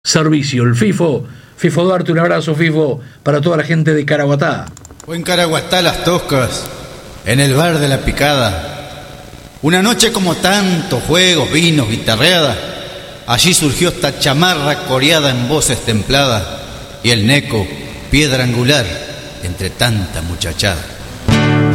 Servicio, el FIFO. FIFO Duarte, un abrazo, FIFO, para toda la gente de Caraguatá. O en Caraguatá Las Toscas, en el bar de La Picada. Una noche como tantos juegos, vinos, guitarreada, allí surgió esta chamarra coreada en voces templadas y el neco, piedra angular entre tanta muchachada.